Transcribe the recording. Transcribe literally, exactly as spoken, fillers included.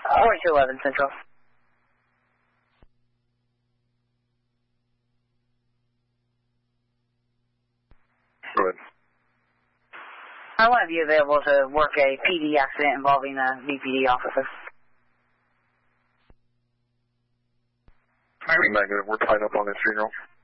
forty-two eleven Central. Go ahead. I want to be available to work a P D accident involving a V P D officer. Negative. We're tied up on this funeral.